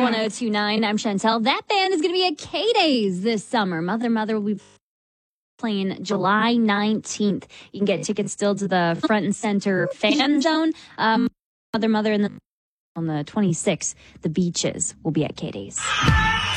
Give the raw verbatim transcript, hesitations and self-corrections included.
one oh two point nine. I'm Chantel. That band is going to be at K-Days this summer. Mother, Mother, we've playing July nineteenth. You can get tickets still to the front and center fan zone. Um, Mother, Mother, and the, on the twenty-sixth, the Beaches will be at K-Days.